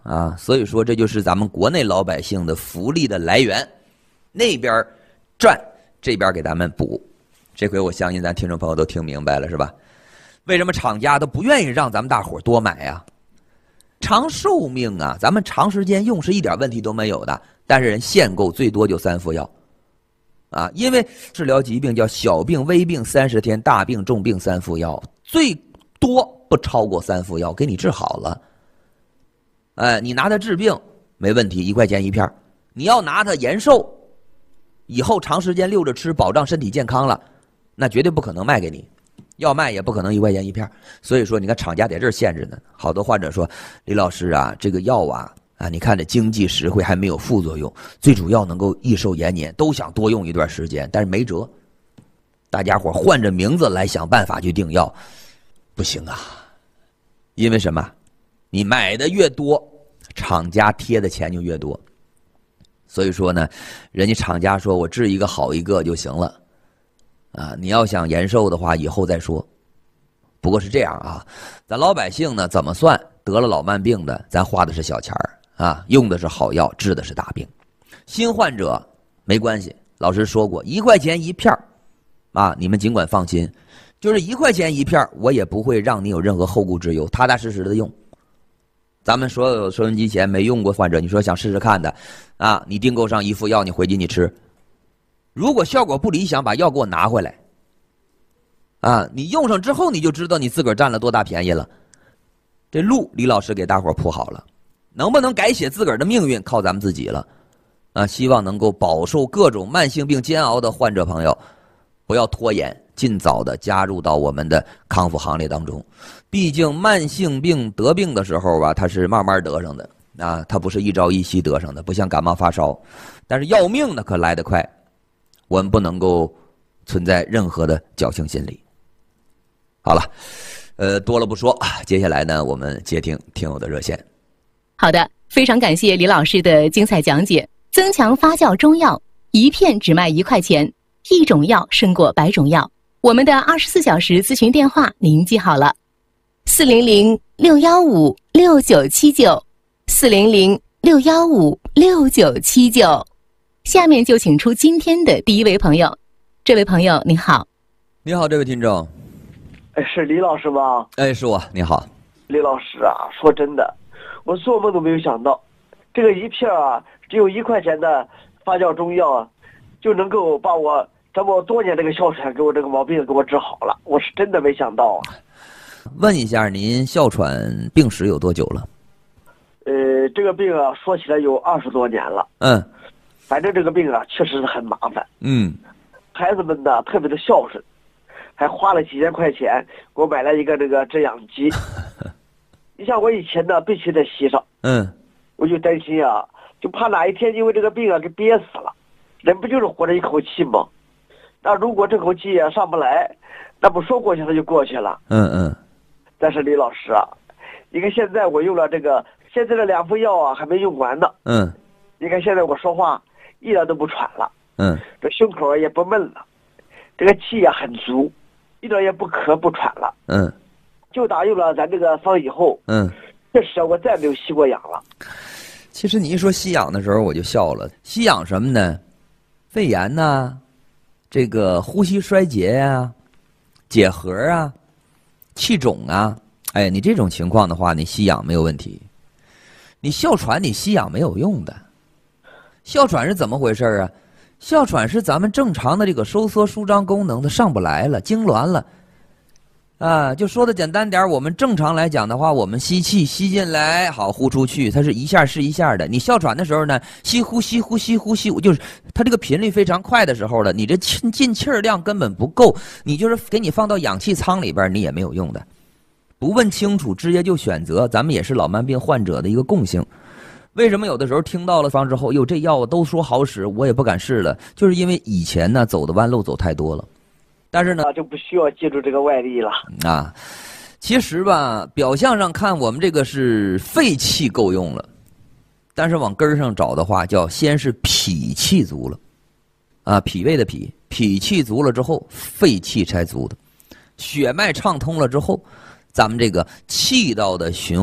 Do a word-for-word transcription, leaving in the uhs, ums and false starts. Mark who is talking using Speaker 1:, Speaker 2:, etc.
Speaker 1: 啊，所以说这就是咱们国内老百姓的福利的来源，那边赚，这边给咱们补。这回我相信咱听众朋友都听明白了，是吧？为什么厂家都不愿意让咱们大伙多买呀？长寿命啊，咱们长时间用是一点问题都没有的，但是人限购最多就三副药，啊，因为治疗疾病叫小病、微病三十天，大病、重病三副药，最多不超过三副药，给你治好了。哎，你拿它治病没问题，一块钱一片。你要拿它延寿，以后长时间溜着吃，保障身体健康了，那绝对不可能卖给你。要卖也不可能一块钱一片，所以说你看厂家在这儿限制呢。好多患者说，李老师啊，这个药啊啊，你看这经济实惠，还没有副作用，最主要能够益寿延年，都想多用一段时间，但是没辙。大家伙换着名字来想办法去订药，不行啊。因为什么？你买的越多，厂家贴的钱就越多。所以说呢，人家厂家说我治一个好一个就行了。啊，你要想延寿的话，以后再说。不过是这样啊，咱老百姓呢，怎么算得了老慢病的，咱花的是小钱儿啊，用的是好药，治的是大病。新患者没关系，老师说过，一块钱一片儿，啊，你们尽管放心，就是一块钱一片儿，我也不会让你有任何后顾之忧，踏踏实实的用。咱们所有收音机前没用过患者，你说想试试看的，啊，你订购上一副药，你回去你吃。如果效果不理想，把药给我拿回来。啊，你用上之后，你就知道你自个儿占了多大便宜了。这路李老师给大伙铺好了，能不能改写自个儿的命运，靠咱们自己了。啊，希望能够饱受各种慢性病煎熬的患者朋友，不要拖延，尽早的加入到我们的康复行列当中。毕竟慢性病得病的时候吧，它是慢慢得上的啊，它不是一朝一夕得上的，不像感冒发烧。但是要命呢，可来得快。我们不能够存在任何的侥幸心理。好了，呃，多了不说，接下来呢，我们接听听友的热线。
Speaker 2: 好的，非常感谢李老师的精彩讲解。增强发酵中药，一片只卖一块钱，一种药胜过百种药。我们的二十四小时咨询电话您记好了：四零零六幺五六九七九，四零零六幺五六九七九。下面就请出今天的第一位朋友。这位朋友您好。
Speaker 1: 你好，这位听众。
Speaker 3: 哎，是李老师吗？
Speaker 1: 哎，是我。你好，
Speaker 3: 李老师啊，说真的，我做梦都没有想到，这个一片啊，只有一块钱的发酵中药啊，就能够把我这么多年这个哮喘给我这个毛病给我治好了，我是真的没想到啊。
Speaker 1: 问一下，您哮喘病史有多久了？
Speaker 3: 呃，这个病啊，说起来有二十多年了。
Speaker 1: 嗯。
Speaker 3: 反正这个病啊，确实是很麻烦。
Speaker 1: 嗯，
Speaker 3: 孩子们呢特别的孝顺，还花了几千块钱给我买了一个这个制氧机。你像我以前呢必须得吸上，
Speaker 1: 嗯，
Speaker 3: 我就担心啊，就怕哪一天因为这个病啊给憋死了。人不就是活着一口气吗？那如果这口气也上不来，那不说过去了就过去了。
Speaker 1: 嗯嗯。
Speaker 3: 但是李老师啊，你看现在我用了这个，现在的两副药啊还没用完呢。
Speaker 1: 嗯。
Speaker 3: 你看现在我说话一点都不喘了，
Speaker 1: 嗯，
Speaker 3: 这胸口也不闷了，这个气也很足，一点也不咳不喘了，
Speaker 1: 嗯，
Speaker 3: 就打用了咱这个方以后，
Speaker 1: 嗯，
Speaker 3: 这时我再没有吸过氧了。
Speaker 1: 其实你一说吸氧的时候，我就笑了。吸氧什么呢？肺炎呐、啊，这个呼吸衰竭呀、啊，结核啊，气肿啊，哎，你这种情况的话，你吸氧没有问题。你哮喘，你吸氧没有用的。哮喘是怎么回事啊？哮喘是咱们正常的这个收缩舒张功能它上不来了，痉挛了。啊，就说的简单点，我们正常来讲的话，我们吸气吸进来，好呼出去，它是一下是一下的。你哮喘的时候呢，吸呼吸呼吸呼吸，就是它这个频率非常快的时候了，你这进进气儿量根本不够，你就是给你放到氧气舱里边，你也没有用的。不问清楚，直接就选择，咱们也是老慢病患者的一个共性。为什么有的时候听到了方之后，哟，这药都说好使，我也不敢试了，就是因为以前呢走的弯路走太多了。但是呢，
Speaker 3: 就不需要借助这个外力了
Speaker 1: 啊。其实吧，表象上看我们这个是肺气够用了，但是往根儿上找的话，叫先是脾气足了，啊，脾胃的脾，脾气足了之后，肺气才足的，血脉畅通了之后，咱们这个气道的循